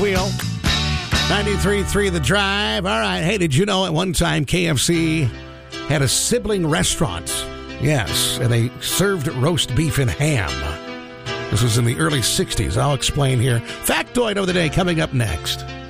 wheel. 93.3 The Drive. All right. Hey, did you know at one time KFC had a sibling restaurant? Yes, and they served roast beef and ham. This was in the early 60s. I'll explain here. Factoid of the day coming up next.